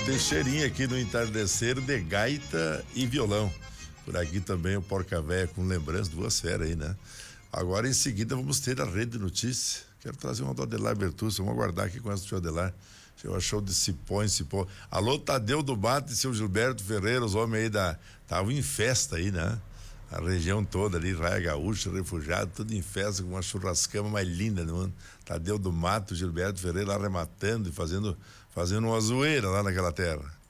tem cheirinho aqui no entardecer de gaita e violão. Por aqui também o Porca Véia com lembranças, duas feras aí, né? Agora em seguida vamos ter a Rede de Notícias. Quero trazer uma do Adelar Bertucci, vamos aguardar aqui com essa do seu Adelar. Chegou a show de Cipó em Cipó. Alô, Tadeu do Mato e seu Gilberto Ferreira, os homens aí estavam em festa aí, né? A região toda ali, Raia Gaúcha, Refugiado, tudo em festa, com uma churrascama mais linda, né? Tadeu do Mato, Gilberto Ferreira lá arrematando e fazendo uma zoeira lá naquela terra.